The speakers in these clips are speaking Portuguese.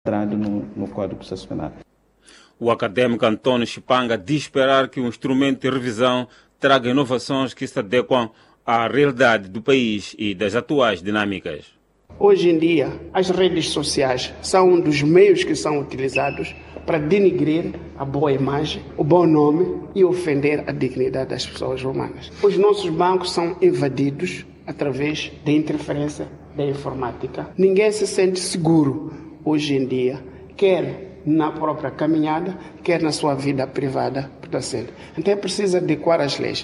entrado no Código de Processo Penal. O académico Antônio Chipanga diz esperar que o instrumento de revisão traga inovações que se adequam à realidade do país e das atuais dinâmicas. Hoje em dia, as redes sociais são um dos meios que são utilizados para denigrir a boa imagem, o bom nome e ofender a dignidade das pessoas humanas. Os nossos bancos são invadidos através da interferência da informática. Ninguém se sente seguro hoje em dia, quer na própria caminhada, quer na sua vida privada. Então é preciso adequar as leis.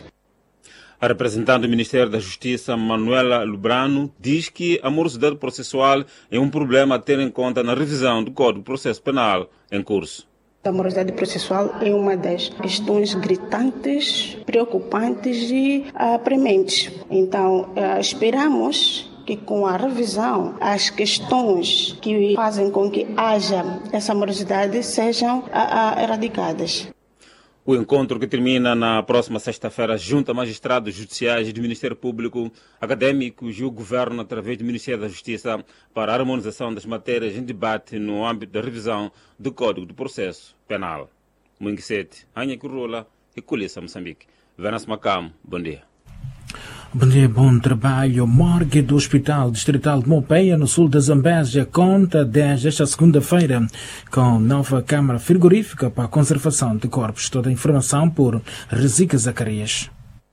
A representante do Ministério da Justiça, Manuela Lubrano, diz que a morosidade processual é um problema a ter em conta na revisão do Código de Processo Penal em curso. A morosidade processual é uma das questões gritantes, preocupantes e prementes. Então, esperamos que com a revisão, as questões que fazem com que haja essa morosidade sejam erradicadas. O encontro que termina na próxima sexta-feira junta magistrados judiciais do Ministério Público, académicos e o Governo através do Ministério da Justiça para a harmonização das matérias em debate no âmbito da revisão do Código do Processo Penal. Munguisete, Anha Curula e Colissa, Moçambique. Venance Macam, bom dia. Bom dia, bom trabalho. Morgue do Hospital Distrital de Mopeia, no sul da Zambésia, conta desde esta segunda-feira com nova câmara frigorífica para a conservação de corpos. Toda a informação por Rezica Zacarias.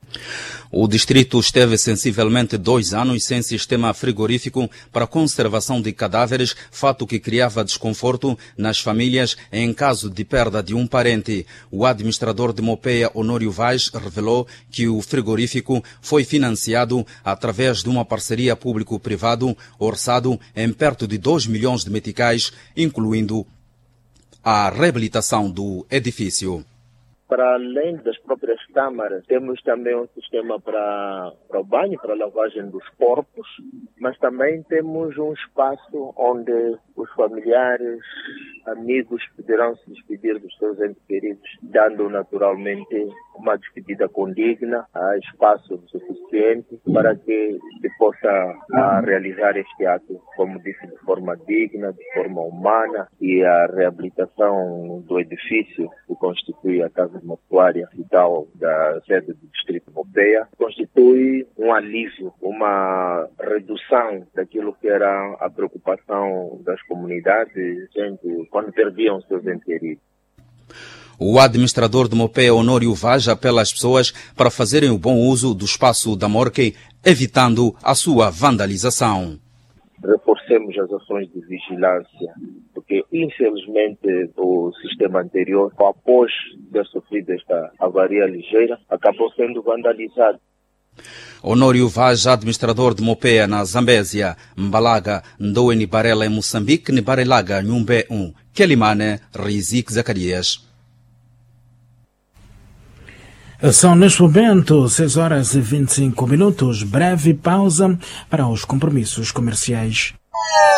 O distrito esteve sensivelmente 2 anos sem sistema frigorífico para a conservação de cadáveres, fato que criava desconforto nas famílias em caso de perda de um parente. O administrador de Mopeia, Honório Vaz, revelou que o frigorífico foi financiado através de uma parceria público-privado orçado em perto de 2 milhões de meticais, incluindo a reabilitação do edifício. Para além das próprias câmaras, temos também um sistema para o banho, para a lavagem dos corpos, mas também temos um espaço onde os familiares, amigos poderão se despedir dos seus entes queridos, dando naturalmente uma despedida condigna, espaço suficiente para que se possa realizar este ato, como disse, de forma digna, de forma humana, e a reabilitação do edifício que constitui a Casa Mortuária Vital da sede do Distrito de Mopeia constitui um alívio, uma redução daquilo que era a preocupação das comunidades, gente, quando perdiam seus entes queridos. O administrador de Mopeia, Honório Vaz, apela às pessoas para fazerem o bom uso do espaço da morgue, evitando a sua vandalização. Reforcemos as ações de vigilância, porque infelizmente o sistema anterior, após ter sofrido esta avaria ligeira, acabou sendo vandalizado. Honório Vaz, administrador de Mopeia na Zambésia, Mbalaga, Ndoe Nibarela em Moçambique, Nibarelaga, Nhumbe 1, Kelimane, Rizik Zacarias. São neste momento 6 horas e 25 minutos. Breve pausa para os compromissos comerciais.